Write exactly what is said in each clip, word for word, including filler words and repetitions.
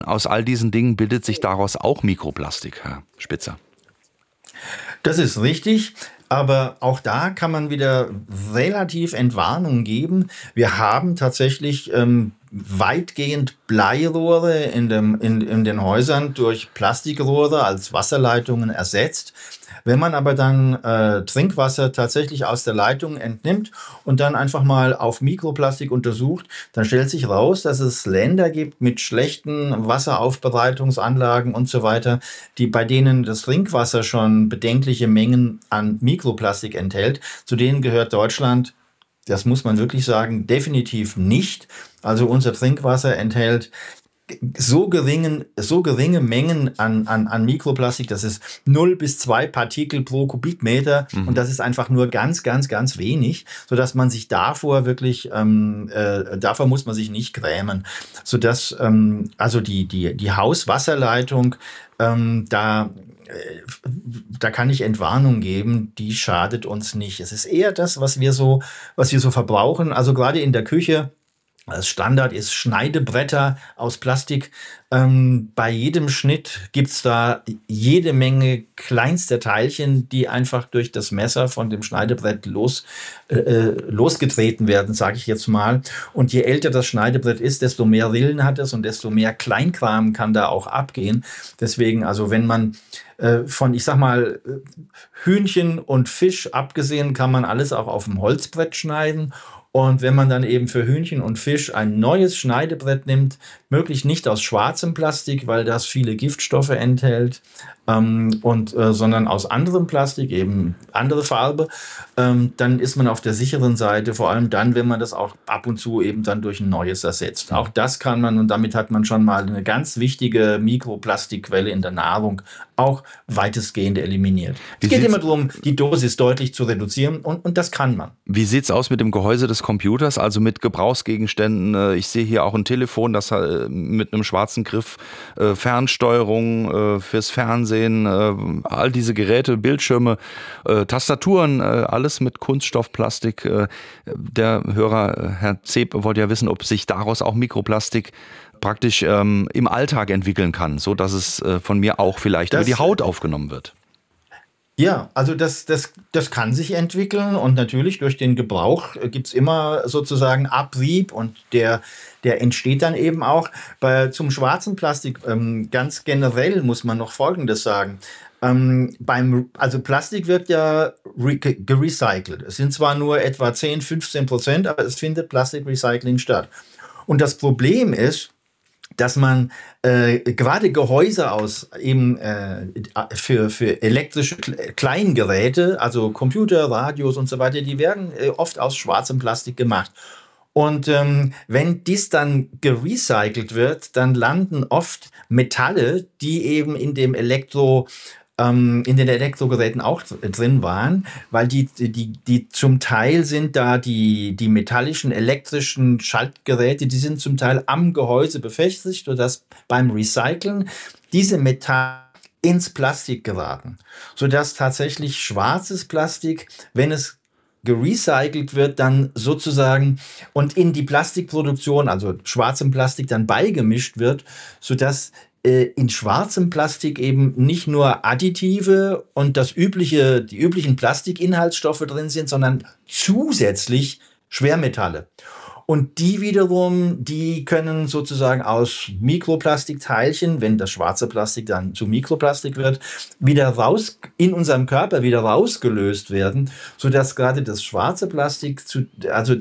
Aus all diesen Dingen bildet sich daraus auch Mikroplastik, Herr Spitzer. Das ist richtig. Aber auch da kann man wieder relativ Entwarnung geben. Wir haben tatsächlich ähm, weitgehend Bleirohre in, dem, in, in den Häusern durch Plastikrohre als Wasserleitungen ersetzt. Wenn man aber dann äh, Trinkwasser tatsächlich aus der Leitung entnimmt und dann einfach mal auf Mikroplastik untersucht, dann stellt sich raus, dass es Länder gibt mit schlechten Wasseraufbereitungsanlagen und so weiter, die, bei denen das Trinkwasser schon bedenkliche Mengen an Mikroplastik enthält. Zu denen gehört Deutschland, das muss man wirklich sagen, definitiv nicht. Also unser Trinkwasser enthält so geringen, so geringe Mengen an, an, an Mikroplastik, das ist null bis zwei Partikel pro Kubikmeter. Mhm. Und das ist einfach nur ganz, ganz, ganz wenig, sodass man sich davor wirklich, ähm, äh, davor muss man sich nicht grämen. Sodass, ähm, also die, die, die Hauswasserleitung, ähm, da, äh, da kann ich Entwarnung geben, die schadet uns nicht. Es ist eher das, was wir so, was wir so verbrauchen, also gerade in der Küche. Als Standard ist Schneidebretter aus Plastik. Ähm, bei jedem Schnitt gibt's da jede Menge kleinster Teilchen, die einfach durch das Messer von dem Schneidebrett los, äh, losgetreten werden, sage ich jetzt mal. Und je älter das Schneidebrett ist, desto mehr Rillen hat es und desto mehr Kleinkram kann da auch abgehen. Deswegen, also wenn man äh, von, ich sag mal, Hühnchen und Fisch abgesehen, kann man alles auch auf dem Holzbrett schneiden. Und wenn man dann eben für Hühnchen und Fisch ein neues Schneidebrett nimmt, möglichst nicht aus schwarzem Plastik, weil das viele Giftstoffe enthält, ähm, und, äh, sondern aus anderem Plastik, eben andere Farbe, ähm, dann ist man auf der sicheren Seite, vor allem dann, wenn man das auch ab und zu eben dann durch ein neues ersetzt. Auch das kann man, und damit hat man schon mal eine ganz wichtige Mikroplastikquelle in der Nahrung auch weitestgehend eliminiert. Es geht immer darum, die Dosis deutlich zu reduzieren, und, und das kann man. Wie sieht es aus mit dem Gehäuse des Computers, also mit Gebrauchsgegenständen? Ich sehe hier auch ein Telefon, das mit einem schwarzen Griff, Fernsteuerung fürs Fernsehen, all diese Geräte, Bildschirme, Tastaturen, alles mit Kunststoffplastik. Der Hörer, Herr Zeb, wollte ja wissen, ob sich daraus auch Mikroplastik praktisch ähm, im Alltag entwickeln kann, so dass es äh, von mir auch vielleicht das, über die Haut aufgenommen wird. Ja, also das, das, das kann sich entwickeln, und natürlich durch den Gebrauch gibt es immer sozusagen Abrieb, und der, der entsteht dann eben auch. Bei, zum schwarzen Plastik ähm, ganz generell muss man noch Folgendes sagen. Ähm, beim, also Plastik wird ja re- gerecycelt. Es sind zwar nur etwa zehn, fünfzehn Prozent, aber es findet Plastikrecycling statt. Und das Problem ist, dass man äh, gerade Gehäuse aus eben äh, für, für elektrische Kleingeräte, also Computer, Radios und so weiter, die werden äh, oft aus schwarzem Plastik gemacht. Und ähm, wenn dies dann gerecycelt wird, dann landen oft Metalle, die eben in dem Elektro in den Elektrogeräten auch drin waren, weil die, die, die zum Teil sind da die, die metallischen, elektrischen Schaltgeräte, die sind zum Teil am Gehäuse befestigt, sodass beim Recyceln diese Metalle ins Plastik geraten, sodass tatsächlich schwarzes Plastik, wenn es gerecycelt wird, dann sozusagen und in die Plastikproduktion, also schwarzem Plastik, dann beigemischt wird, sodass in schwarzem Plastik eben nicht nur Additive und das übliche, die üblichen Plastikinhaltsstoffe drin sind, sondern zusätzlich Schwermetalle. Und die wiederum, die können sozusagen aus Mikroplastikteilchen, wenn das schwarze Plastik dann zu Mikroplastik wird, wieder raus in unserem Körper wieder rausgelöst werden, sodass gerade das schwarze Plastik zu, also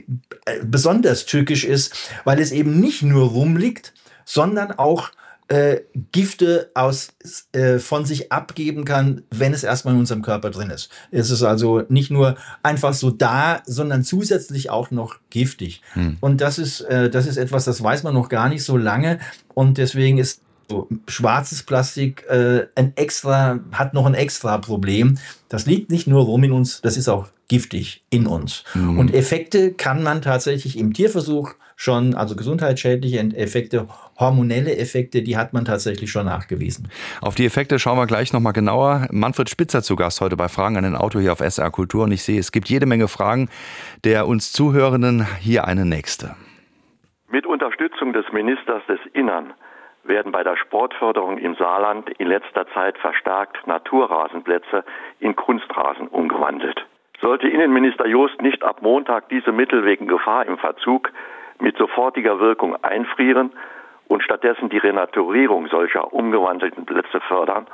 besonders tückisch ist, weil es eben nicht nur rumliegt, sondern auch Äh, Gifte aus, äh, von sich abgeben kann, wenn es erstmal in unserem Körper drin ist. Es ist also nicht nur einfach so da, sondern zusätzlich auch noch giftig. Hm. Und das ist, äh, das ist etwas, das weiß man noch gar nicht so lange. Und deswegen ist so schwarzes Plastik äh, ein extra, hat noch ein extra Problem. Das liegt nicht nur rum in uns, das ist auch giftig in uns. Hm. Und Effekte kann man tatsächlich im Tierversuch schon, also gesundheitsschädliche Effekte, hormonelle Effekte, die hat man tatsächlich schon nachgewiesen. Auf die Effekte schauen wir gleich nochmal genauer. Manfred Spitzer zu Gast heute bei Fragen an den Autor hier auf S R Kultur. Und ich sehe, es gibt jede Menge Fragen der uns Zuhörenden. Hier eine nächste. Mit Unterstützung des Ministers des Innern werden bei der Sportförderung im Saarland in letzter Zeit verstärkt Naturrasenplätze in Kunstrasen umgewandelt. Sollte Innenminister Jost nicht ab Montag diese Mittel wegen Gefahr im Verzug mit sofortiger Wirkung einfrieren und stattdessen die Renaturierung solcher umgewandelten Plätze fördern?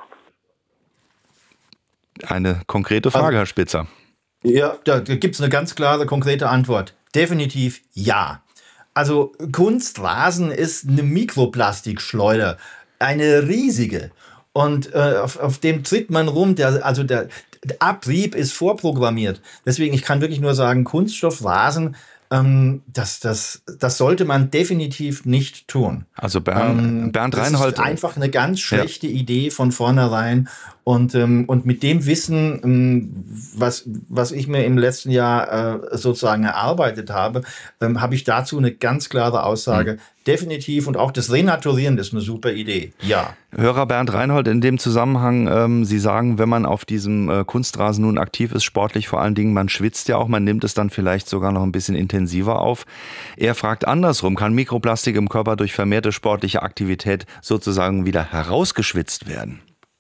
Eine konkrete Frage, also, Herr Spitzer. Ja, da gibt es eine ganz klare, konkrete Antwort. Definitiv ja. Also Kunstrasen ist eine Mikroplastikschleuder, eine riesige. Und äh, auf, auf dem tritt man rum, der, also der, der Abrieb ist vorprogrammiert. Deswegen, ich kann wirklich nur sagen, Kunststoffrasen, ähm, das, das, das sollte man definitiv nicht tun. Also Bernd, ähm, Bernd Reinhold. Das ist einfach eine ganz schlechte ja. Idee von vornherein. Und, ähm, und mit dem Wissen, ähm, was, was ich mir im letzten Jahr äh, sozusagen erarbeitet habe, ähm, habe ich dazu eine ganz klare Aussage. Hm. Definitiv. Und auch das Renaturieren ist eine super Idee. Ja. Hörer Bernd Reinhold, in dem Zusammenhang, ähm, Sie sagen, wenn man auf diesem äh, Kunstrasen nun aktiv ist, sportlich vor allen Dingen, man schwitzt ja auch, man nimmt es dann vielleicht sogar noch ein bisschen intensiver auf. Er fragt andersrum, kann Mikroplastik im Körper durch vermehrte sportliche Aktivität sozusagen wieder herausgeschwitzt werden?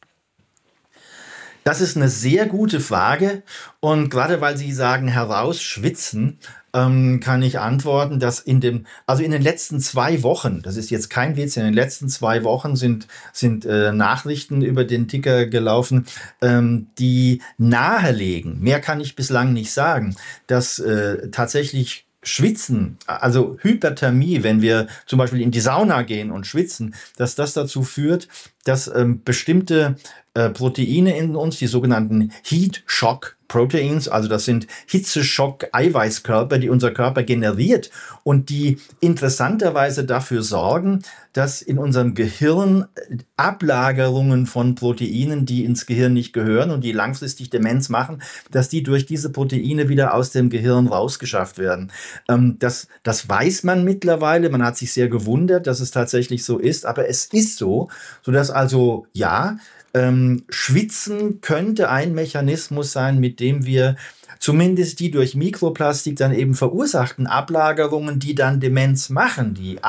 Das ist eine sehr gute Frage und gerade weil Sie sagen herausschwitzen, ähm, kann ich antworten, dass in dem, also in den letzten zwei Wochen, das ist jetzt kein Witz, in den letzten zwei Wochen sind sind äh, Nachrichten über den Ticker gelaufen, ähm, die nahelegen, mehr kann ich bislang nicht sagen, dass äh, tatsächlich Schwitzen, also Hyperthermie, wenn wir zum Beispiel in die Sauna gehen und schwitzen, dass das dazu führt, dass ähm, bestimmte äh, Proteine in uns, die sogenannten Heat Shock Proteins, also das sind Hitzeschock-Eiweißkörper, die unser Körper generiert und die interessanterweise dafür sorgen, dass in unserem Gehirn Ablagerungen von Proteinen, die ins Gehirn nicht gehören und die langfristig Demenz machen, dass die durch diese Proteine wieder aus dem Gehirn rausgeschafft werden. Ähm, das, das weiß man mittlerweile. Man hat sich sehr gewundert, dass es tatsächlich so ist, aber es ist so, sodass also, ja, ähm, Schwitzen könnte ein Mechanismus sein, mit dem wir zumindest die durch Mikroplastik dann eben verursachten Ablagerungen, die dann Demenz machen, die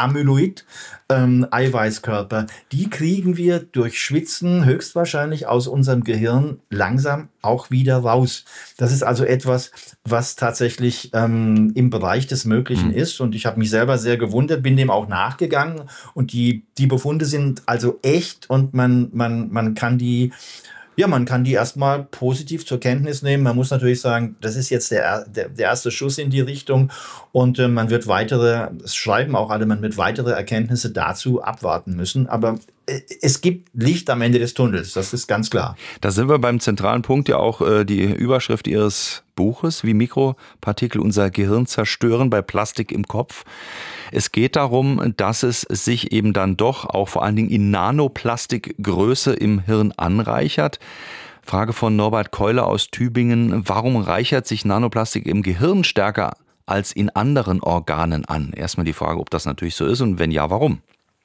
Amyloid-Eiweißkörper, ähm, die kriegen wir durch Schwitzen höchstwahrscheinlich aus unserem Gehirn langsam auch wieder raus. Das ist also etwas, was tatsächlich ähm, im Bereich des Möglichen mhm. ist. Und ich habe mich selber sehr gewundert, bin dem auch nachgegangen. Und die, die Befunde sind also echt und man, man, man kann die Ja, man kann die erstmal positiv zur Kenntnis nehmen. Man muss natürlich sagen, das ist jetzt der, der, der erste Schuss in die Richtung und äh, man wird weitere, es schreiben auch alle, man wird weitere Erkenntnisse dazu abwarten müssen. Aber äh, es gibt Licht am Ende des Tunnels, das ist ganz klar. Da sind wir beim zentralen Punkt, ja auch äh, die Überschrift Ihres Buches, wie Mikropartikel unser Gehirn zerstören bei Plastik im Kopf. Es geht darum, dass es sich eben dann doch auch vor allen Dingen in Nanoplastikgröße im Hirn anreichert. Frage von Norbert Keule aus Tübingen. Warum reichert sich Nanoplastik im Gehirn stärker als in anderen Organen an? Erstmal die Frage, ob das natürlich so ist und wenn ja, warum?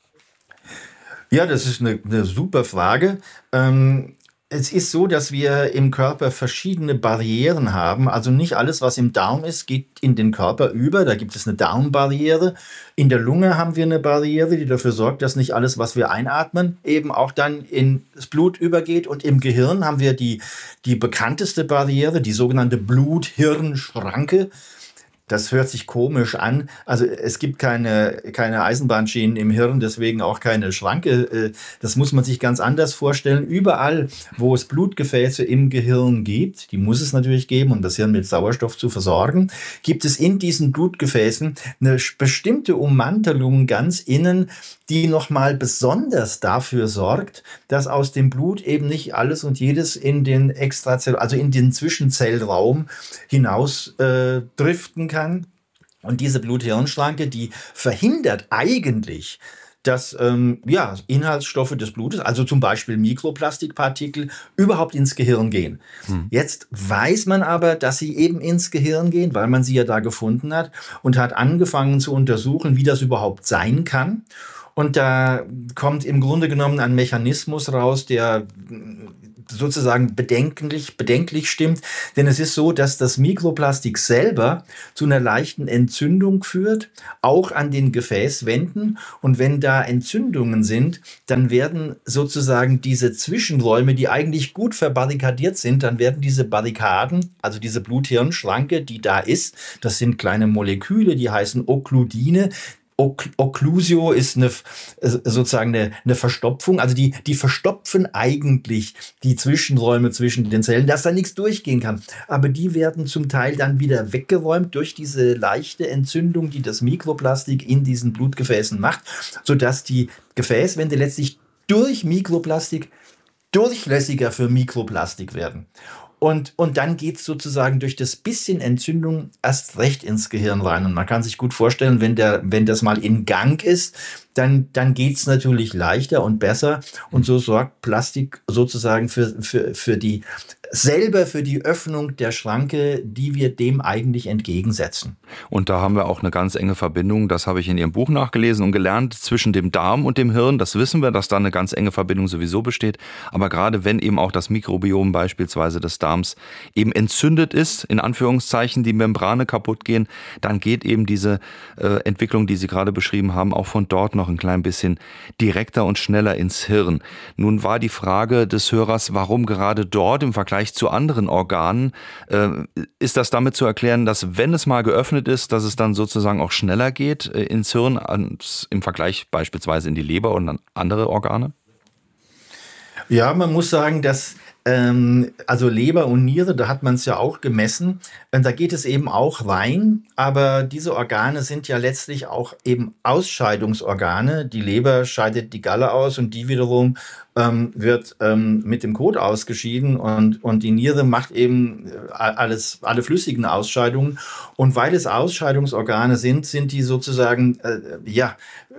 Ja, das ist eine, eine super Frage. Ähm Es ist so, dass wir im Körper verschiedene Barrieren haben. Also nicht alles, was im Darm ist, geht in den Körper über. Da gibt es eine Darmbarriere. In der Lunge haben wir eine Barriere, die dafür sorgt, dass nicht alles, was wir einatmen, eben auch dann ins Blut übergeht. Und im Gehirn haben wir die, die bekannteste Barriere, die sogenannte Blut-Hirn-Schranke. Das hört sich komisch an. Also es gibt keine, keine Eisenbahnschienen im Hirn, deswegen auch keine Schranke. Das muss man sich ganz anders vorstellen. Überall, wo es Blutgefäße im Gehirn gibt, die muss es natürlich geben, um das Hirn mit Sauerstoff zu versorgen, gibt es in diesen Blutgefäßen eine bestimmte Ummantelung ganz innen, die nochmal besonders dafür sorgt, dass aus dem Blut eben nicht alles und jedes in den Extrazell, also in den Zwischenzellraum hinaus äh, driften kann. Und diese Blut-Hirn-Schranke, die verhindert eigentlich, dass ähm, ja, Inhaltsstoffe des Blutes, also zum Beispiel Mikroplastikpartikel, überhaupt ins Gehirn gehen. Hm. Jetzt weiß man aber, dass sie eben ins Gehirn gehen, weil man sie ja da gefunden hat und hat angefangen zu untersuchen, wie das überhaupt sein kann. Und da kommt im Grunde genommen ein Mechanismus raus, der sozusagen bedenklich, bedenklich stimmt. Denn es ist so, dass das Mikroplastik selber zu einer leichten Entzündung führt, auch an den Gefäßwänden. Und wenn da Entzündungen sind, dann werden sozusagen diese Zwischenräume, die eigentlich gut verbarrikadiert sind, dann werden diese Barrikaden, also diese Blut-Hirn-Schranke, die da ist, das sind kleine Moleküle, die heißen Okkluidine. Okklusio ist eine, sozusagen eine, eine Verstopfung, also die, die verstopfen eigentlich die Zwischenräume zwischen den Zellen, dass da nichts durchgehen kann. Aber die werden zum Teil dann wieder weggeräumt durch diese leichte Entzündung, die das Mikroplastik in diesen Blutgefäßen macht, sodass die Gefäßwände letztlich durch Mikroplastik durchlässiger für Mikroplastik werden. Und, und dann geht es sozusagen durch das bisschen Entzündung erst recht ins Gehirn rein. Und man kann sich gut vorstellen, wenn, der, wenn das mal in Gang ist, dann, dann geht es natürlich leichter und besser. Und so sorgt Plastik sozusagen für, für, für die, selber für die Öffnung der Schranke, die wir dem eigentlich entgegensetzen. Und da haben wir auch eine ganz enge Verbindung, das habe ich in Ihrem Buch nachgelesen und gelernt, zwischen dem Darm und dem Hirn. Das wissen wir, dass da eine ganz enge Verbindung sowieso besteht. Aber gerade wenn eben auch das Mikrobiom beispielsweise des Darms eben entzündet ist, in Anführungszeichen die Membrane kaputt gehen, dann geht eben diese äh, Entwicklung, die Sie gerade beschrieben haben, auch von dort noch ein klein bisschen direkter und schneller ins Hirn. Nun war die Frage des Hörers, warum gerade dort im Vergleich zu anderen Organen, äh, ist das damit zu erklären, dass wenn es mal geöffnet ist, dass es dann sozusagen auch schneller geht äh, ins Hirn als im Vergleich beispielsweise in die Leber und an andere Organe? Ja, man muss sagen, dass ähm, also Leber und Niere, da hat man es ja auch gemessen, äh, da geht es eben auch rein, aber diese Organe sind ja letztlich auch eben Ausscheidungsorgane. Die Leber scheidet die Galle aus und die wiederum ähm, wird ähm, mit dem Kot ausgeschieden und, und die Niere macht eben alles, alle flüssigen Ausscheidungen. Und weil es Ausscheidungsorgane sind, sind die sozusagen äh, ja,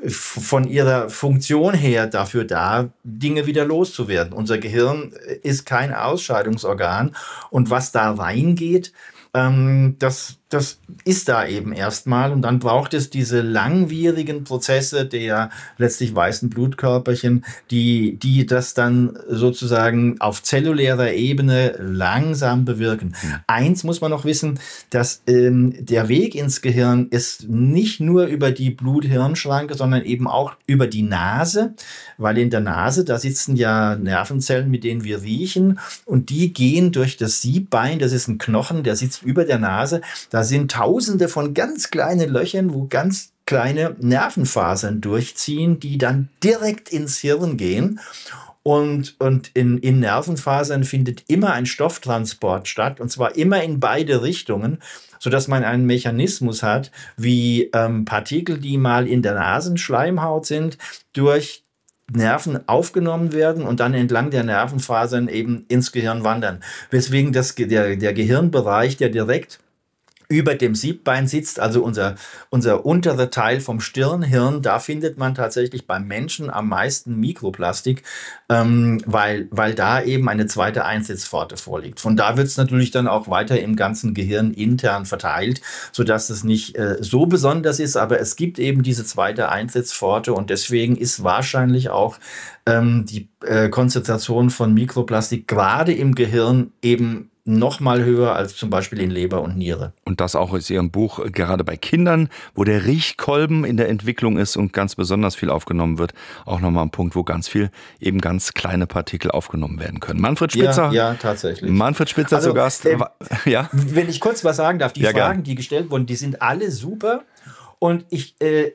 von ihrer Funktion her dafür da, Dinge wieder loszuwerden. Unser Gehirn ist kein Ausscheidungsorgan und was da reingeht, ähm, das, das ist da eben erstmal und dann braucht es diese langwierigen Prozesse der letztlich weißen Blutkörperchen, die, die das dann sozusagen auf zellulärer Ebene langsam bewirken. Mhm. Eins muss man noch wissen, dass ähm, der Weg ins Gehirn ist nicht nur über die Blut-Hirn-Schranke, sondern eben auch über die Nase, weil in der Nase, da sitzen ja Nervenzellen, mit denen wir riechen und die gehen durch das Siebbein, das ist ein Knochen, der sitzt über der Nase, da sind tausende von ganz kleinen Löchern, wo ganz kleine Nervenfasern durchziehen, die dann direkt ins Hirn gehen. Und, und in, in Nervenfasern findet immer ein Stofftransport statt, und zwar immer in beide Richtungen, sodass man einen Mechanismus hat, wie ähm, Partikel, die mal in der Nasenschleimhaut sind, durch Nerven aufgenommen werden und dann entlang der Nervenfasern eben ins Gehirn wandern. Weswegen das, der, der Gehirnbereich, der direkt über dem Siebbein sitzt, also unser, unser unterer Teil vom Stirnhirn, da findet man tatsächlich beim Menschen am meisten Mikroplastik, ähm, weil, weil da eben eine zweite Einsatzpforte vorliegt. Von da wird es natürlich dann auch weiter im ganzen Gehirn intern verteilt, sodass es nicht äh, so besonders ist, aber es gibt eben diese zweite Einsatzpforte und deswegen ist wahrscheinlich auch ähm, die äh, Konzentration von Mikroplastik gerade im Gehirn eben noch mal höher als zum Beispiel in Leber und Niere. Und das auch aus Ihrem Buch, gerade bei Kindern, wo der Riechkolben in der Entwicklung ist und ganz besonders viel aufgenommen wird, auch nochmal ein Punkt, wo ganz viel, eben ganz kleine Partikel aufgenommen werden können. Manfred Spitzer. Ja, ja tatsächlich. Manfred Spitzer also, zu Gast. Äh, ja? Wenn ich kurz was sagen darf, die ja, Fragen, gern. die gestellt wurden, die sind alle super. Und ich äh,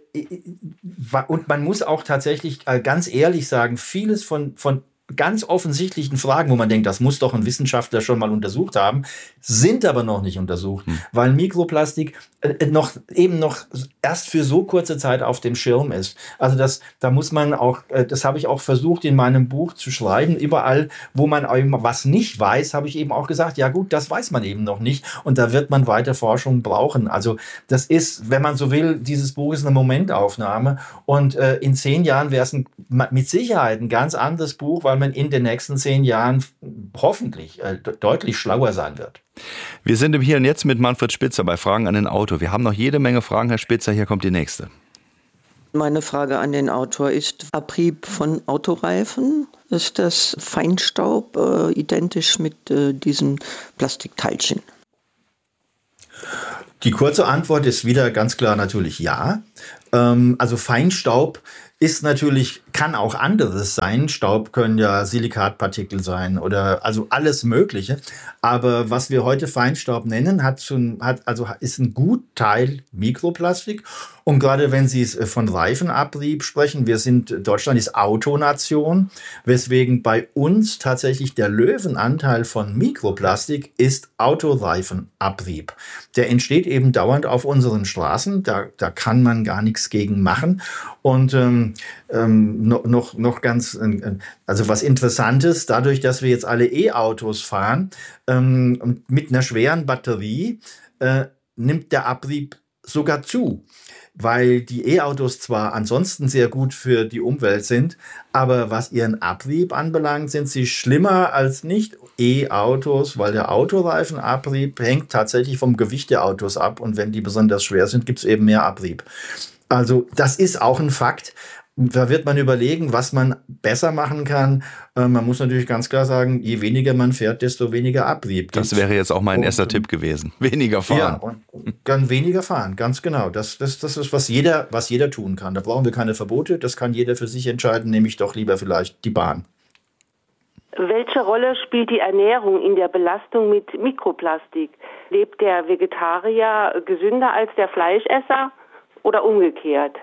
und man muss auch tatsächlich äh, ganz ehrlich sagen, vieles von, von ganz offensichtlichen Fragen, wo man denkt, das muss doch ein Wissenschaftler schon mal untersucht haben, sind aber noch nicht untersucht, hm. weil Mikroplastik äh, noch eben noch erst für so kurze Zeit auf dem Schirm ist. Also das, da muss man auch, äh, das habe ich auch versucht in meinem Buch zu schreiben, überall, wo man was nicht weiß, habe ich eben auch gesagt, ja gut, das weiß man eben noch nicht und da wird man weiter Forschung brauchen. Also das ist, wenn man so will, dieses Buch ist eine Momentaufnahme und äh, in zehn Jahren wäre es ein, mit Sicherheit ein ganz anderes Buch, weil man in den nächsten zehn Jahren hoffentlich äh, deutlich schlauer sein wird. Wir sind im Hier und Jetzt mit Manfred Spitzer bei Fragen an den Autor. Wir haben noch jede Menge Fragen, Herr Spitzer. Hier kommt die nächste. Meine Frage an den Autor ist: Abrieb von Autoreifen, ist das Feinstaub äh, identisch mit äh, diesen Plastikteilchen? Die kurze Antwort ist wieder ganz klar natürlich ja. Ähm, also Feinstaub ist natürlich, kann auch anderes sein. Staub können ja Silikatpartikel sein oder also alles Mögliche. Aber was wir heute Feinstaub nennen, hat schon, hat, also ist ein Gutteil Mikroplastik. Und gerade wenn Sie von Reifenabrieb sprechen, wir sind, Deutschland ist Autonation, weswegen bei uns tatsächlich der Löwenanteil von Mikroplastik ist Autoreifenabrieb. Der entsteht eben dauernd auf unseren Straßen, da, da kann man gar nichts gegen machen. Und ähm, ähm, noch, noch, noch ganz, äh, also was Interessantes, dadurch, dass wir jetzt alle E-Autos fahren, ähm, mit einer schweren Batterie, äh, nimmt der Abrieb sogar zu. Weil die E-Autos zwar ansonsten sehr gut für die Umwelt sind, aber was ihren Abrieb anbelangt, sind sie schlimmer als Nicht-E-Autos, weil der Autoreifenabrieb hängt tatsächlich vom Gewicht der Autos ab und wenn die besonders schwer sind, gibt es eben mehr Abrieb. Also das ist auch ein Fakt. Da wird man überlegen, was man besser machen kann. Äh, man muss natürlich ganz klar sagen, je weniger man fährt, desto weniger Abrieb. Das wäre jetzt auch mein und, erster Tipp gewesen. Weniger fahren. Ja, und, und weniger fahren, ganz genau. Das, das, das ist, was jeder, was jeder tun kann. Da brauchen wir keine Verbote. Das kann jeder für sich entscheiden, nehme ich doch lieber vielleicht die Bahn. Welche Rolle spielt die Ernährung in der Belastung mit Mikroplastik? Lebt der Vegetarier gesünder als der Fleischesser oder umgekehrt?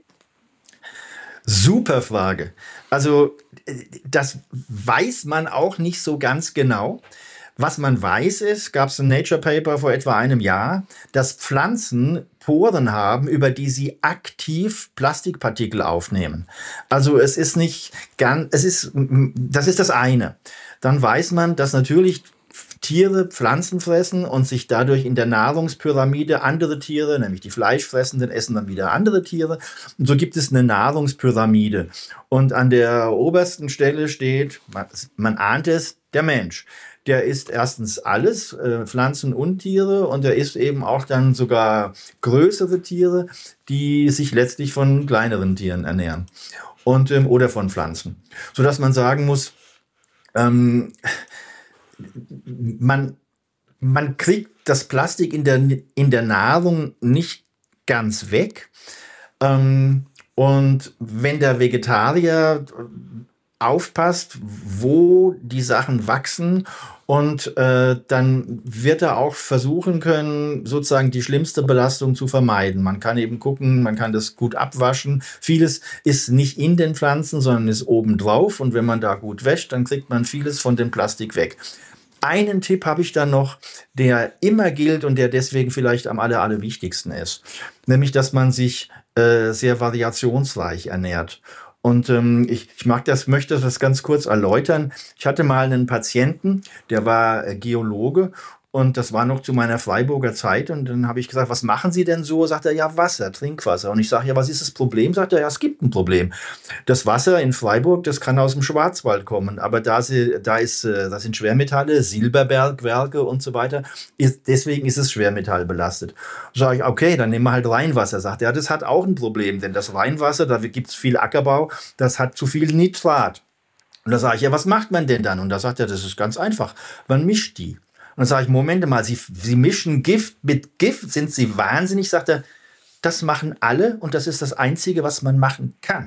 Super Frage. Also das weiß man auch nicht so ganz genau. Was man weiß ist, gab es ein Nature Paper vor etwa einem Jahr, dass Pflanzen Poren haben, über die sie aktiv Plastikpartikel aufnehmen. Also es ist nicht ganz, es ist, das ist das eine. Dann weiß man, dass natürlich Tiere Pflanzen fressen und sich dadurch in der Nahrungspyramide andere Tiere, nämlich die Fleischfressenden, essen dann wieder andere Tiere. Und so gibt es eine Nahrungspyramide. Und an der obersten Stelle steht, man, man ahnt es, der Mensch. Der isst erstens alles, äh, Pflanzen und Tiere, und er isst eben auch dann sogar größere Tiere, die sich letztlich von kleineren Tieren ernähren und ähm, oder von Pflanzen. Sodass man sagen muss, ähm, Man, man kriegt das Plastik in der, in der Nahrung nicht ganz weg. Ähm, und wenn der Vegetarier aufpasst, wo die Sachen wachsen, und äh, dann wird er auch versuchen können, sozusagen die schlimmste Belastung zu vermeiden. Man kann eben gucken, man kann das gut abwaschen. Vieles ist nicht in den Pflanzen, sondern ist obendrauf. Und wenn man da gut wäscht, dann kriegt man vieles von dem Plastik weg. Einen Tipp habe ich dann noch, der immer gilt und der deswegen vielleicht am aller, allerwichtigsten ist. Nämlich, dass man sich äh, sehr variationsreich ernährt. Und ähm, ich, ich mag das, möchte das ganz kurz erläutern. Ich hatte mal einen Patienten, der war äh, Geologe, und das war noch zu meiner Freiburger Zeit. Und dann habe ich gesagt, was machen Sie denn so? Sagt er, ja, Wasser, Trinkwasser. Und ich sage, ja, was ist das Problem? Sagt er, ja, es gibt ein Problem. Das Wasser in Freiburg, das kann aus dem Schwarzwald kommen. Aber da, sie, da, ist, da sind Schwermetalle, Silberbergwerke und so weiter. Ist, deswegen ist es schwermetallbelastet. Sage ich, okay, dann nehmen wir halt Rheinwasser. Sagt er, ja, das hat auch ein Problem. Denn das Rheinwasser, da gibt es viel Ackerbau, das hat zu viel Nitrat. Und da sage ich, ja, was macht man denn dann? Und da sagt er, das ist ganz einfach. Man mischt die. Und dann sage ich, Moment mal, Sie, Sie mischen Gift mit Gift, sind Sie wahnsinnig? Sagt er, das machen alle und das ist das Einzige, was man machen kann.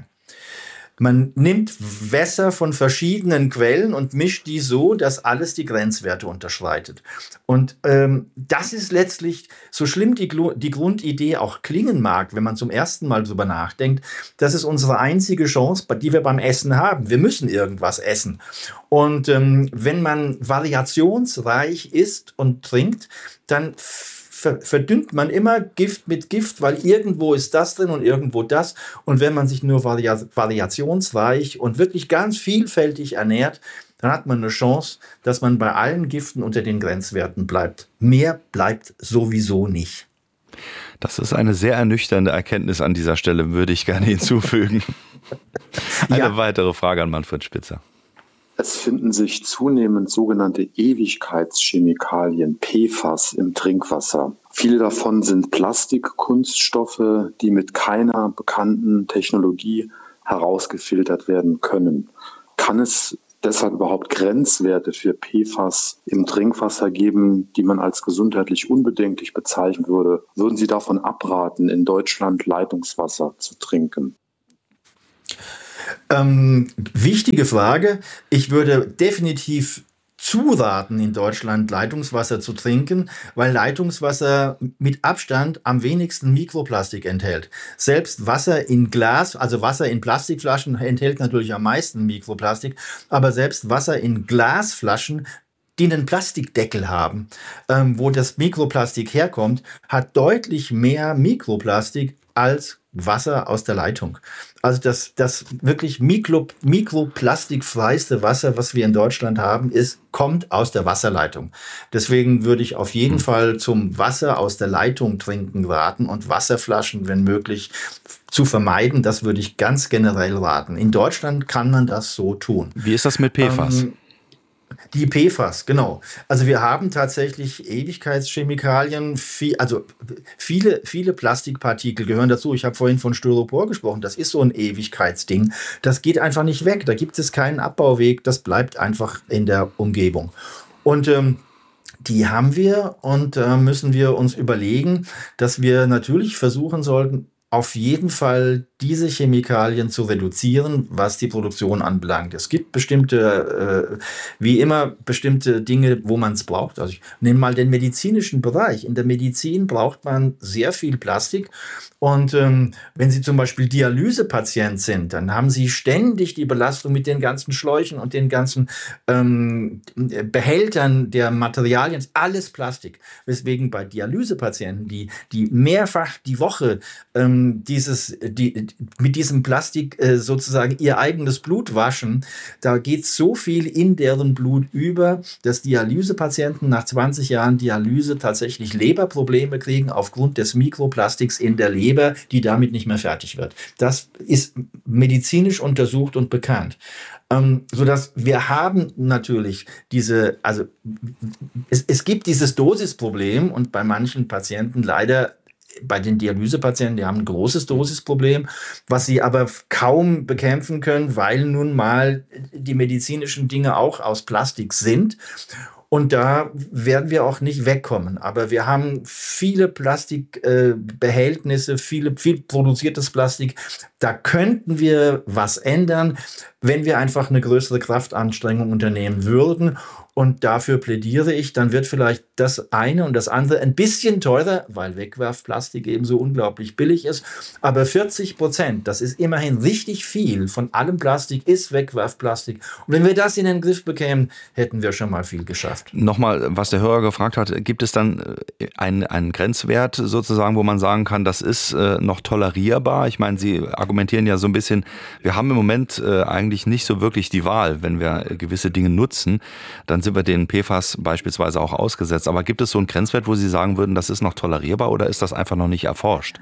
Man nimmt Wässer von verschiedenen Quellen und mischt die so, dass alles die Grenzwerte unterschreitet. Und ähm, das ist letztlich, so schlimm die, die Grundidee auch klingen mag, wenn man zum ersten Mal drüber nachdenkt, das ist unsere einzige Chance, die wir beim Essen haben. Wir müssen irgendwas essen. Und ähm, wenn man variationsreich isst und trinkt, dann verdünnt man immer Gift mit Gift, weil irgendwo ist das drin und irgendwo das. Und wenn man sich nur vari- variationsreich und wirklich ganz vielfältig ernährt, dann hat man eine Chance, dass man bei allen Giften unter den Grenzwerten bleibt. Mehr bleibt sowieso nicht. Das ist eine sehr ernüchternde Erkenntnis an dieser Stelle, würde ich gerne hinzufügen. Eine ja. weitere Frage an Manfred Spitzer. Es finden sich zunehmend sogenannte Ewigkeitschemikalien, P F A S, im Trinkwasser. Viele davon sind Plastikkunststoffe, die mit keiner bekannten Technologie herausgefiltert werden können. Kann es deshalb überhaupt Grenzwerte für P F A S im Trinkwasser geben, die man als gesundheitlich unbedenklich bezeichnen würde? Würden Sie davon abraten, in Deutschland Leitungswasser zu trinken? Ähm, wichtige Frage. Ich würde definitiv zuraten, in Deutschland Leitungswasser zu trinken, weil Leitungswasser mit Abstand am wenigsten Mikroplastik enthält. Selbst Wasser in Glas, also Wasser in Plastikflaschen enthält natürlich am meisten Mikroplastik, aber selbst Wasser in Glasflaschen, die einen Plastikdeckel haben, ähm, wo das Mikroplastik herkommt, hat deutlich mehr Mikroplastik als Wasser aus der Leitung. Also das, das wirklich Mikro, mikroplastikfreiste Wasser, was wir in Deutschland haben, ist, kommt aus der Wasserleitung. Deswegen würde ich auf jeden Fall zum Wasser aus der Leitung trinken raten und Wasserflaschen, wenn möglich, zu vermeiden. Das würde ich ganz generell raten. In Deutschland kann man das so tun. Wie ist das mit P F A S? Ähm, Die P F A S, genau. Also wir haben tatsächlich Ewigkeitschemikalien, viel, also viele, viele Plastikpartikel gehören dazu. Ich habe vorhin von Styropor gesprochen. Das ist so ein Ewigkeitsding. Das geht einfach nicht weg. Da gibt es keinen Abbauweg. Das bleibt einfach in der Umgebung. Und ähm, die haben wir und da äh, müssen wir uns überlegen, dass wir natürlich versuchen sollten, auf jeden Fall diese Chemikalien zu reduzieren, was die Produktion anbelangt. Es gibt bestimmte, äh, wie immer, bestimmte Dinge, wo man es braucht. Also ich nehme mal den medizinischen Bereich. In der Medizin braucht man sehr viel Plastik. Und ähm, wenn Sie zum Beispiel Dialysepatient sind, dann haben Sie ständig die Belastung mit den ganzen Schläuchen und den ganzen ähm, Behältern der Materialien. Alles Plastik. Weswegen bei Dialysepatienten, die, die mehrfach die Woche ähm, dieses, die, mit diesem Plastik äh, sozusagen ihr eigenes Blut waschen, da geht so viel in deren Blut über, dass Dialysepatienten nach zwanzig Jahren Dialyse tatsächlich Leberprobleme kriegen aufgrund des Mikroplastiks in der Leber, die damit nicht mehr fertig wird. Das ist medizinisch untersucht und bekannt. Ähm, sodass wir haben natürlich diese, also es, es gibt dieses Dosisproblem und bei manchen Patienten leider, bei den Dialysepatienten, die haben ein großes Dosisproblem, was sie aber kaum bekämpfen können, weil nun mal die medizinischen Dinge auch aus Plastik sind. Und da werden wir auch nicht wegkommen. Aber wir haben viele Plastikbehältnisse, äh, viele, viel produziertes Plastik. Da könnten wir was ändern, wenn wir einfach eine größere Kraftanstrengung unternehmen würden. Und dafür plädiere ich, dann wird vielleicht das eine und das andere ein bisschen teurer, weil Wegwerfplastik eben so unglaublich billig ist. Aber vierzig Prozent, das ist immerhin richtig viel von allem Plastik, ist Wegwerfplastik. Und wenn wir das in den Griff bekämen, hätten wir schon mal viel geschafft. Nochmal, was der Hörer gefragt hat, gibt es dann einen, einen Grenzwert sozusagen, wo man sagen kann, das ist äh, noch tolerierbar? Ich meine, Sie argumentieren ja so ein bisschen, wir haben im Moment äh, eigentlich nicht so wirklich die Wahl, wenn wir gewisse Dinge nutzen, dann sind wir den P F A S beispielsweise auch ausgesetzt. Aber gibt es so einen Grenzwert, wo Sie sagen würden, das ist noch tolerierbar oder ist das einfach noch nicht erforscht?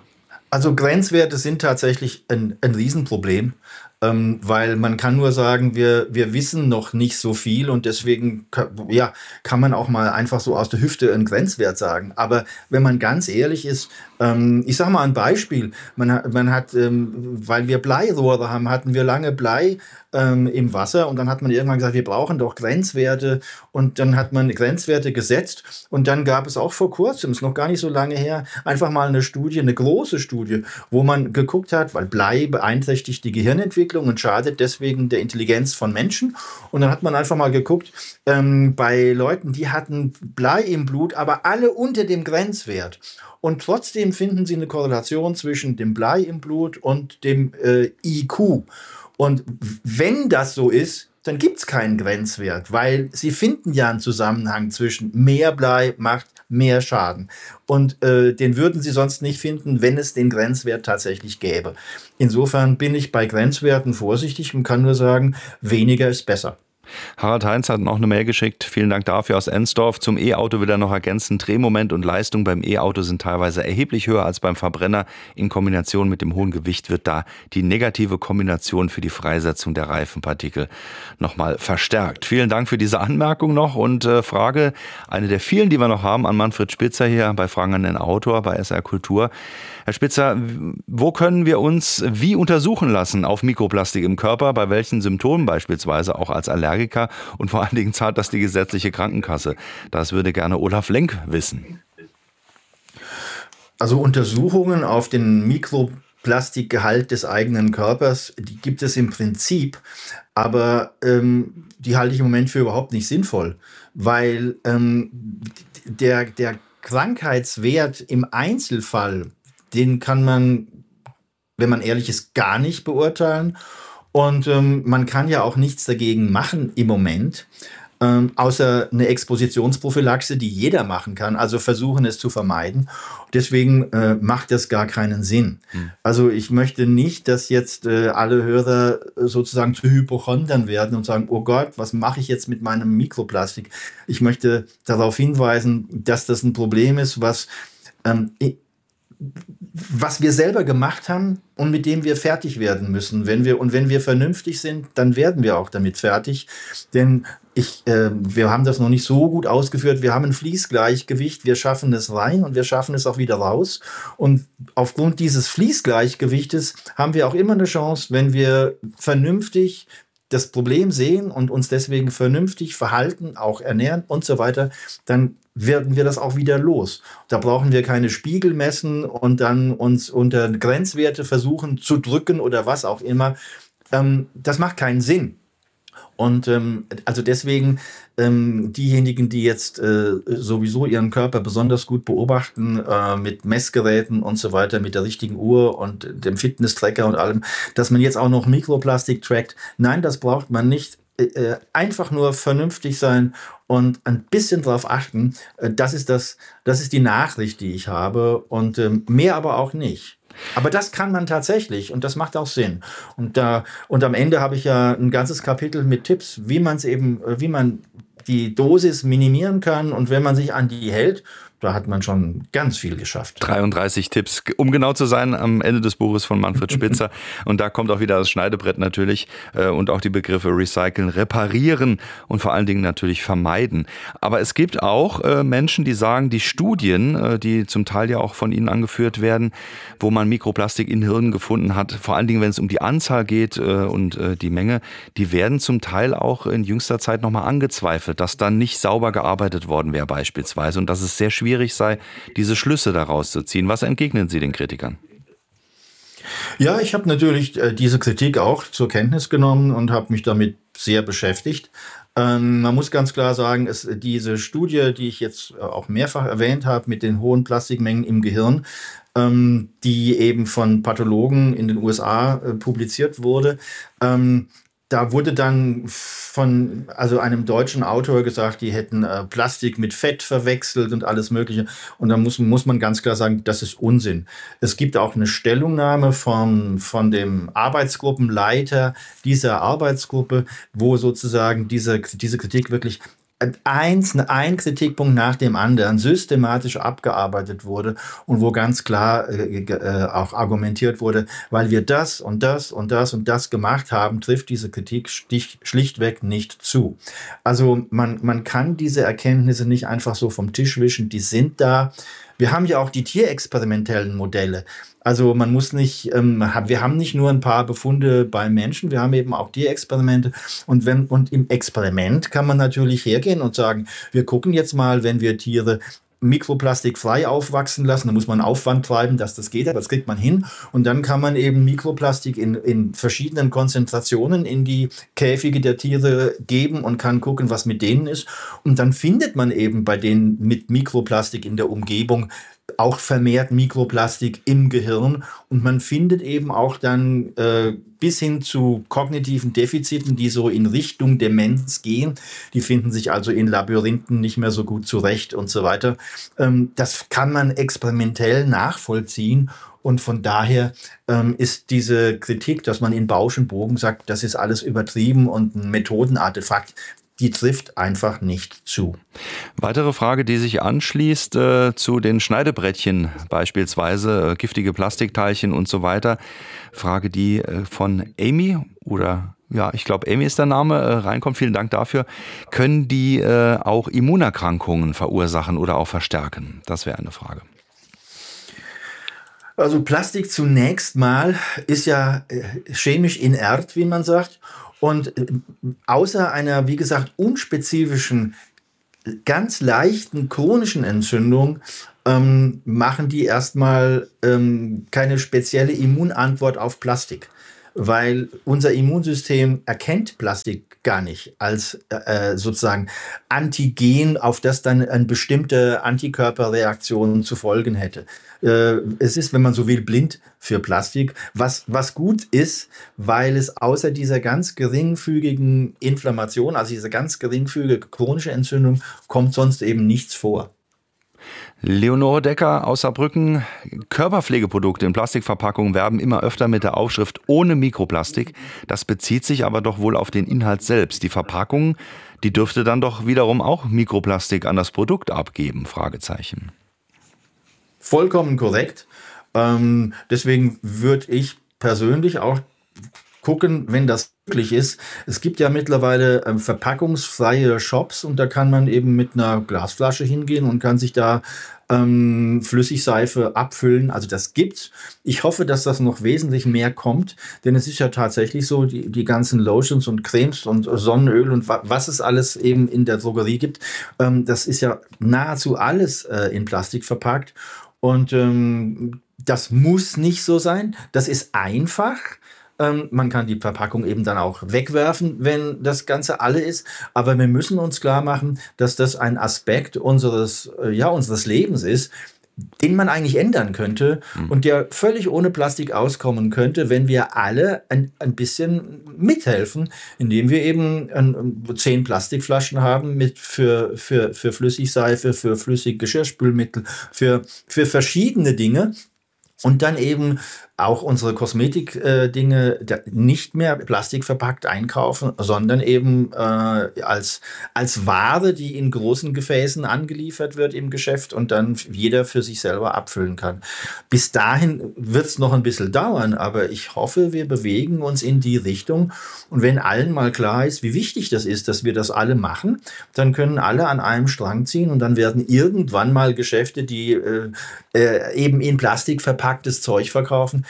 Also Grenzwerte sind tatsächlich ein, ein Riesenproblem, ähm, weil man kann nur sagen, wir, wir wissen noch nicht so viel und deswegen ja, kann man auch mal einfach so aus der Hüfte einen Grenzwert sagen. Aber wenn man ganz ehrlich ist, ähm, ich sage mal ein Beispiel, man hat, man hat ähm, weil wir Bleirohre haben, hatten wir lange Blei ähm, im Wasser und dann hat man irgendwann gesagt, wir brauchen doch Grenzwerte und dann hat man Grenzwerte gesetzt und dann gab es auch vor kurzem, ist noch gar nicht so lange her, einfach mal eine Studie, eine große Studie, wo man geguckt hat, weil Blei beeinträchtigt die Gehirnentwicklung und schadet deswegen der Intelligenz von Menschen und dann hat man einfach mal geguckt, ähm, bei Leuten, die hatten Blei im Blut, aber alle unter dem Grenzwert. Und trotzdem finden sie eine Korrelation zwischen dem Blei im Blut und dem äh, I Q. Und wenn das so ist, dann gibt es keinen Grenzwert, weil sie finden ja einen Zusammenhang zwischen mehr Blei macht mehr Schaden. Und äh, den würden sie sonst nicht finden, wenn es den Grenzwert tatsächlich gäbe. Insofern bin ich bei Grenzwerten vorsichtig und kann nur sagen, weniger ist besser. Harald Heinz hat noch eine Mail geschickt. Vielen Dank dafür aus Ensdorf. Zum E-Auto will er noch ergänzen. Drehmoment und Leistung beim E-Auto sind teilweise erheblich höher als beim Verbrenner. In Kombination mit dem hohen Gewicht wird da die negative Kombination für die Freisetzung der Reifenpartikel nochmal verstärkt. Vielen Dank für diese Anmerkung noch und äh, Frage, eine der vielen, die wir noch haben, an Manfred Spitzer hier bei Fragen an den Autor bei S R Kultur. Herr Spitzer, wo können wir uns wie untersuchen lassen auf Mikroplastik im Körper, bei welchen Symptomen beispielsweise auch als Allergiker und vor allen Dingen zahlt das die gesetzliche Krankenkasse? Das würde gerne Olaf Lenk wissen. Also Untersuchungen auf den Mikroplastikgehalt des eigenen Körpers, die gibt es im Prinzip, aber ähm, die halte ich im Moment für überhaupt nicht sinnvoll, weil ähm, der, der Krankheitswert im Einzelfall, den kann man, wenn man ehrlich ist, gar nicht beurteilen. Und ähm, man kann ja auch nichts dagegen machen im Moment, ähm, außer eine Expositionsprophylaxe, die jeder machen kann, also versuchen es zu vermeiden. Deswegen äh, macht das gar keinen Sinn. Hm. Also ich möchte nicht, dass jetzt äh, alle Hörer sozusagen zu Hypochondern werden und sagen, oh Gott, was mache ich jetzt mit meinem Mikroplastik? Ich möchte darauf hinweisen, dass das ein Problem ist, was ähm, was wir selber gemacht haben und mit dem wir fertig werden müssen. Wenn wir, und wenn wir vernünftig sind, dann werden wir auch damit fertig. Denn ich, äh, wir haben das noch nicht so gut ausgeführt. Wir haben ein Fließgleichgewicht. Wir schaffen es rein und wir schaffen es auch wieder raus. Und aufgrund dieses Fließgleichgewichtes haben wir auch immer eine Chance, wenn wir vernünftig das Problem sehen und uns deswegen vernünftig verhalten, auch ernähren und so weiter, dann werden wir das auch wieder los. Da brauchen wir keine Spiegel messen und dann uns unter Grenzwerte versuchen zu drücken oder was auch immer. Ähm, das macht keinen Sinn. Und ähm, also deswegen ähm, diejenigen, die jetzt äh, sowieso ihren Körper besonders gut beobachten, äh, mit Messgeräten und so weiter, mit der richtigen Uhr und dem Fitness-Tracker und allem, dass man jetzt auch noch Mikroplastik trackt. Nein, das braucht man nicht. Äh, einfach nur vernünftig sein und ein bisschen drauf achten. Äh, das ist das, das ist die Nachricht, die ich habe und ähm, mehr aber auch nicht. Aber das kann man tatsächlich und das macht auch Sinn. Und da und am Ende habe ich ja ein ganzes Kapitel mit Tipps, wie man es eben, wie man die Dosis minimieren kann und wenn man sich an die hält, da hat man schon ganz viel geschafft. dreiunddreißig Tipps, um genau zu sein, am Ende des Buches von Manfred Spitzer. Und da kommt auch wieder das Schneidebrett natürlich äh, und auch die Begriffe recyceln, reparieren und vor allen Dingen natürlich vermeiden. Aber es gibt auch äh, Menschen, die sagen, die Studien, äh, die zum Teil ja auch von Ihnen angeführt werden, wo man Mikroplastik in Hirnen gefunden hat, vor allen Dingen, wenn es um die Anzahl geht äh, und äh, die Menge, die werden zum Teil auch in jüngster Zeit nochmal angezweifelt, dass dann nicht sauber gearbeitet worden wäre beispielsweise und dass es sehr schwierig sei, diese Schlüsse daraus zu ziehen. Was entgegnen Sie den Kritikern? Ja, ich habe natürlich äh, diese Kritik auch zur Kenntnis genommen und habe mich damit sehr beschäftigt. Ähm, man muss ganz klar sagen, es, diese Studie, die ich jetzt äh, auch mehrfach erwähnt habe, mit den hohen Plastikmengen im Gehirn, ähm, die eben von Pathologen in den U S A äh, publiziert wurde, ähm, da wurde dann von also einem deutschen Autor gesagt, die hätten äh, Plastik mit Fett verwechselt und alles Mögliche. Und da muss, muss man ganz klar sagen, das ist Unsinn. Es gibt auch eine Stellungnahme von, von dem Arbeitsgruppenleiter dieser Arbeitsgruppe, wo sozusagen diese, diese Kritik wirklich Eins, ein Kritikpunkt nach dem anderen systematisch abgearbeitet wurde und wo ganz klar äh, äh, auch argumentiert wurde, weil wir das und das und das und das gemacht haben, trifft diese Kritik stich, schlichtweg nicht zu. Also man, man kann diese Erkenntnisse nicht einfach so vom Tisch wischen, die sind da. Wir haben ja auch die tierexperimentellen Modelle. Also man muss nicht, ähm, wir haben nicht nur ein paar Befunde bei Menschen, wir haben eben auch Tierexperimente. Und wenn und im Experiment kann man natürlich hergehen und sagen, wir gucken jetzt mal, wenn wir Tiere mikroplastikfrei aufwachsen lassen, da muss man Aufwand treiben, dass das geht, aber das kriegt man hin. Und dann kann man eben Mikroplastik in, in verschiedenen Konzentrationen in die Käfige der Tiere geben und kann gucken, was mit denen ist. Und dann findet man eben bei denen mit Mikroplastik in der Umgebung auch vermehrt Mikroplastik im Gehirn und man findet eben auch dann äh, bis hin zu kognitiven Defiziten, die so in Richtung Demenz gehen. Die finden sich also in Labyrinthen nicht mehr so gut zurecht und so weiter. Ähm, das kann man experimentell nachvollziehen. Und von daher ähm, ist diese Kritik, dass man in Bausch und Bogen sagt, das ist alles übertrieben und ein Methodenartefakt, die trifft einfach nicht zu. Weitere Frage, die sich anschließt äh, zu den Schneidebrettchen beispielsweise, äh, giftige Plastikteilchen und so weiter. Frage, die äh, von Amy oder ja, ich glaube Amy ist der Name, äh, reinkommt. Vielen Dank dafür. Können die äh, auch Immunerkrankungen verursachen oder auch verstärken? Das wäre eine Frage. Also Plastik zunächst mal ist ja äh, chemisch inert, wie man sagt. Und außer einer, wie gesagt, unspezifischen, ganz leichten chronischen Entzündung ähm, machen die erstmal ähm, keine spezielle Immunantwort auf Plastik, weil unser Immunsystem erkennt Plastik gar nicht als äh, sozusagen Antigen, auf das dann eine bestimmte Antikörperreaktion zu folgen hätte. Äh, es ist, wenn man so will, blind für Plastik, was, was gut ist, weil es außer dieser ganz geringfügigen Inflammation, also diese ganz geringfügige chronische Entzündung, kommt sonst eben nichts vor. Leonore Decker aus Saarbrücken. Körperpflegeprodukte in Plastikverpackungen werben immer öfter mit der Aufschrift ohne Mikroplastik. Das bezieht sich aber doch wohl auf den Inhalt selbst. Die Verpackung, die dürfte dann doch wiederum auch Mikroplastik an das Produkt abgeben? Fragezeichen. Vollkommen korrekt. Ähm, deswegen würde ich persönlich auch gucken, wenn das möglich ist. Es gibt ja mittlerweile ähm, verpackungsfreie Shops und da kann man eben mit einer Glasflasche hingehen und kann sich da ähm, Flüssigseife abfüllen. Also das gibt's. Ich hoffe, dass das noch wesentlich mehr kommt, denn es ist ja tatsächlich so, die, die ganzen Lotions und Cremes und Sonnenöl und wa- was es alles eben in der Drogerie gibt, ähm, das ist ja nahezu alles äh, in Plastik verpackt. Und ähm, das muss nicht so sein. Das ist einfach. Ähm, man kann die Verpackung eben dann auch wegwerfen, wenn das Ganze alle ist. Aber wir müssen uns klar machen, dass das ein Aspekt unseres, äh, ja, unseres Lebens ist, den man eigentlich ändern könnte mhm. und der völlig ohne Plastik auskommen könnte, wenn wir alle ein, ein bisschen mithelfen, indem wir eben ein, zehn Plastikflaschen haben mit für, für, für Flüssigseife, für flüssig Geschirrspülmittel, für, für verschiedene Dinge. Und dann eben auch unsere Kosmetik-Dinge äh, nicht mehr plastikverpackt einkaufen, sondern eben äh, als, als Ware, die in großen Gefäßen angeliefert wird im Geschäft und dann jeder für sich selber abfüllen kann. Bis dahin wird es noch ein bisschen dauern, aber ich hoffe, wir bewegen uns in die Richtung. Und wenn allen mal klar ist, wie wichtig das ist, dass wir das alle machen, dann können alle an einem Strang ziehen und dann werden irgendwann mal Geschäfte, die äh, äh, eben in Plastik verpacktes Zeug verkaufen,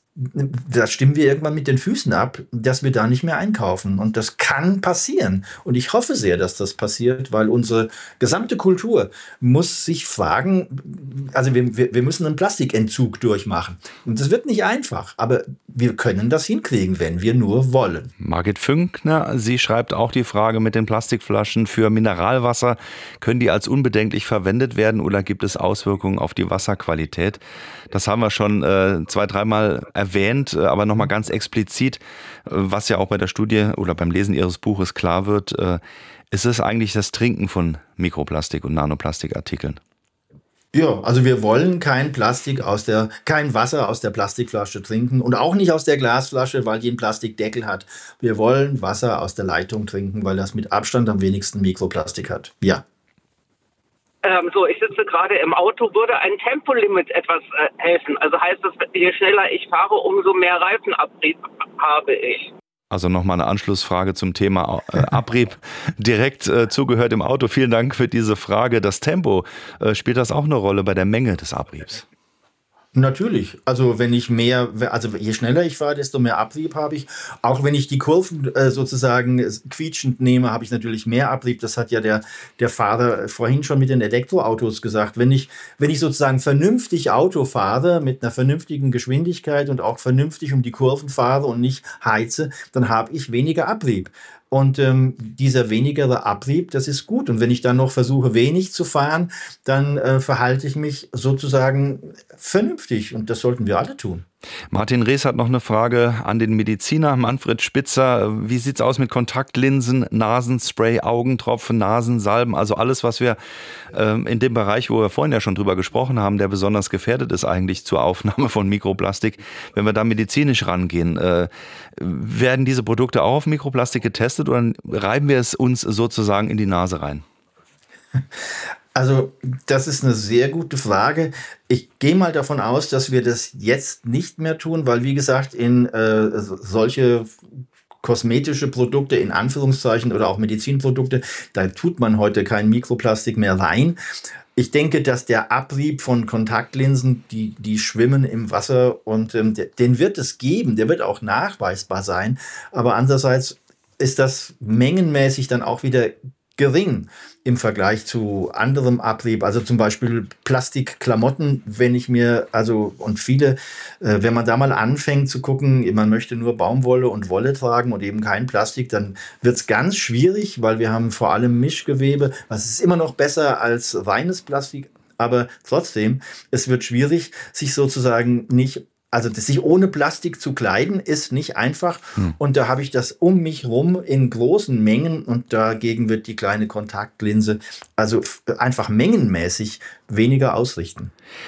da stimmen wir irgendwann mit den Füßen ab, dass wir da nicht mehr einkaufen. Und das kann passieren. Und ich hoffe sehr, dass das passiert, weil unsere gesamte Kultur muss sich fragen, also wir, wir, wir müssen einen Plastikentzug durchmachen. Und das wird nicht einfach, aber wir können das hinkriegen, wenn wir nur wollen. Margit Fünkner, sie schreibt auch die Frage mit den Plastikflaschen für Mineralwasser. Können die als unbedenklich verwendet werden oder gibt es Auswirkungen auf die Wasserqualität? Das haben wir schon äh, zwei, dreimal erwähnt, aber nochmal ganz explizit, was ja auch bei der Studie oder beim Lesen Ihres Buches klar wird, äh, ist es eigentlich das Trinken von Mikroplastik und Nanoplastikartikeln? Ja, also wir wollen kein Plastik aus der, kein Wasser aus der Plastikflasche trinken und auch nicht aus der Glasflasche, weil die einen Plastikdeckel hat. Wir wollen Wasser aus der Leitung trinken, weil das mit Abstand am wenigsten Mikroplastik hat. Ja. Ähm, so, ich sitze gerade im Auto. Würde ein Tempolimit etwas äh, helfen? Also heißt das, je schneller ich fahre, umso mehr Reifenabrieb habe ich? Also nochmal eine Anschlussfrage zum Thema äh, Abrieb. Direkt äh, zugehört im Auto. Vielen Dank für diese Frage. Das Tempo, äh, spielt das auch eine Rolle bei der Menge des Abriebs? Natürlich. Also wenn ich mehr, also je schneller ich fahre, desto mehr Abrieb habe ich. Auch wenn ich die Kurven äh, sozusagen quietschend nehme, habe ich natürlich mehr Abrieb. Das hat ja der, der Fahrer vorhin schon mit den Elektroautos gesagt. Wenn ich, wenn ich sozusagen vernünftig Auto fahre, mit einer vernünftigen Geschwindigkeit und auch vernünftig um die Kurven fahre und nicht heize, dann habe ich weniger Abrieb. Und ähm, dieser wenigere Abrieb, das ist gut. Und wenn ich dann noch versuche, wenig zu fahren, dann äh, verhalte ich mich sozusagen vernünftig. Und das sollten wir alle tun. Martin Rees hat noch eine Frage an den Mediziner Manfred Spitzer. Wie sieht's aus mit Kontaktlinsen, Nasenspray, Augentropfen, Nasensalben? Also alles, was wir ähm, in dem Bereich, wo wir vorhin ja schon drüber gesprochen haben, der besonders gefährdet ist eigentlich zur Aufnahme von Mikroplastik. Wenn wir da medizinisch rangehen, äh, werden diese Produkte auch auf Mikroplastik getestet oder reiben wir es uns sozusagen in die Nase rein? Also das ist eine sehr gute Frage. Ich gehe mal davon aus, dass wir das jetzt nicht mehr tun, weil wie gesagt, in äh, solche kosmetische Produkte in Anführungszeichen oder auch Medizinprodukte, da tut man heute kein Mikroplastik mehr rein. Ich denke, dass der Abrieb von Kontaktlinsen, die, die schwimmen im Wasser und ähm, den wird es geben, der wird auch nachweisbar sein. Aber andererseits ist das mengenmäßig dann auch wieder gering im Vergleich zu anderem Abrieb, also zum Beispiel Plastikklamotten, wenn ich mir, also und viele, äh, wenn man da mal anfängt zu gucken, man möchte nur Baumwolle und Wolle tragen und eben kein Plastik, dann wird es ganz schwierig, weil wir haben vor allem Mischgewebe, was ist immer noch besser als reines Plastik, aber trotzdem, es wird schwierig, sich sozusagen nicht Also sich ohne Plastik zu kleiden, ist nicht einfach. Hm. Und da habe ich das um mich rum in großen Mengen. Und dagegen wird die kleine Kontaktlinse also einfach mengenmäßig weniger ausrichten.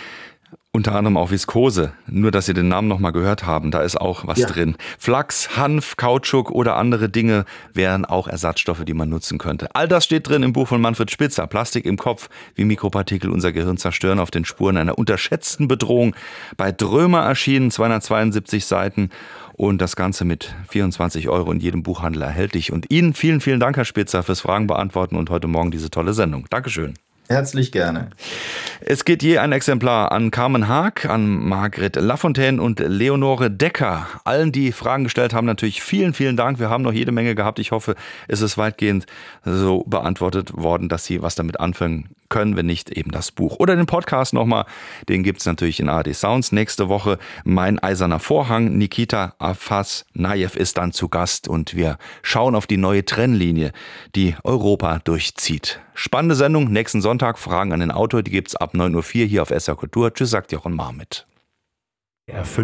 Unter anderem auch Viskose. Nur, dass Sie den Namen noch mal gehört haben, da ist auch was ja. drin. Flachs, Hanf, Kautschuk oder andere Dinge wären auch Ersatzstoffe, die man nutzen könnte. All das steht drin im Buch von Manfred Spitzer. Plastik im Kopf, wie Mikropartikel unser Gehirn zerstören, auf den Spuren einer unterschätzten Bedrohung. Bei Drömer erschienen, zweihundertzweiundsiebzig Seiten. Und das Ganze mit vierundzwanzig Euro in jedem Buchhandel erhältlich. Und Ihnen vielen, vielen Dank, Herr Spitzer, fürs Fragen beantworten und heute Morgen diese tolle Sendung. Dankeschön. Herzlich gerne. Es geht je ein Exemplar an Carmen Haag, an Margret Lafontaine und Leonore Decker. Allen, die Fragen gestellt haben, natürlich vielen, vielen Dank. Wir haben noch jede Menge gehabt. Ich hoffe, es ist weitgehend so beantwortet worden, dass Sie was damit anfangen können, wenn nicht eben das Buch. Oder den Podcast nochmal, den gibt's natürlich in A R D Sounds. Nächste Woche Mein eiserner Vorhang. Nikita Afasnajew ist dann zu Gast und wir schauen auf die neue Trennlinie, die Europa durchzieht. Spannende Sendung, nächsten Sonntag, Fragen an den Autor, die gibt's ab neun Uhr vier hier auf S R Kultur. Tschüss, sagt Jochen Marmit. R fünf